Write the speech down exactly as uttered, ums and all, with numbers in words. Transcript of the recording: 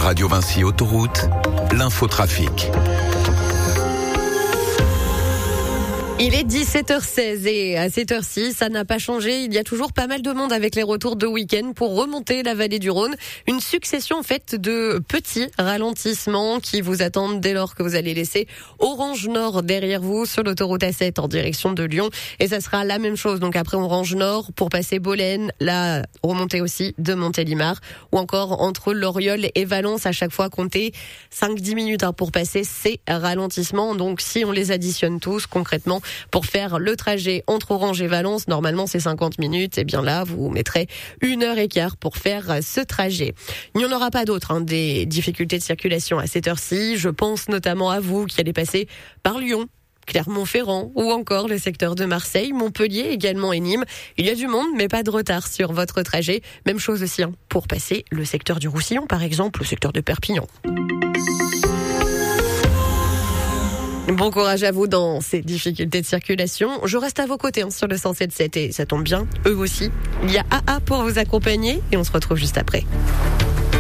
Radio Vinci Autoroute, l'infotrafic. Il est dix-sept heures seize et à cette heure-ci, ça n'a pas changé. Il y a toujours pas mal de monde avec les retours de week-end pour remonter la vallée du Rhône. Une succession en fait de petits ralentissements qui vous attendent dès lors que vous allez laisser Orange Nord derrière vous sur l'autoroute A sept en direction de Lyon. Et ça sera la même chose. Donc après Orange Nord pour passer Bolène, la remontée aussi de Montélimar ou encore entre Loriol et Valence à chaque fois compter cinq à dix minutes hein, pour passer ces ralentissements. Donc si on les additionne tous concrètement, pour faire le trajet entre Orange et Valence, normalement c'est cinquante minutes, et bien là vous mettrez une heure et quart pour faire ce trajet. Il n'y en aura pas d'autres, hein, des difficultés de circulation à cette heure-ci. Je pense notamment à vous qui allez passer par Lyon, Clermont-Ferrand ou encore le secteur de Marseille, Montpellier également et Nîmes. Il y a du monde mais pas de retard sur votre trajet. Même chose aussi hein, pour passer le secteur du Roussillon par exemple, le secteur de Perpignan. Bon courage à vous dans ces difficultés de circulation. Je reste à vos côtés hein, sur le cent sept virgule sept et ça tombe bien, eux aussi. Il y a A A pour vous accompagner et on se retrouve juste après.